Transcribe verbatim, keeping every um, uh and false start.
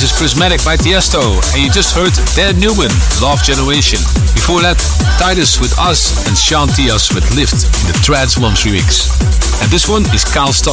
is Prismatic by Tiesto, and you just heard Dan Newman, Love Generation. Before that, Titus with Us and Sean Tias with Lift in the Trance Lumps remix. And this one is Kyle Stock.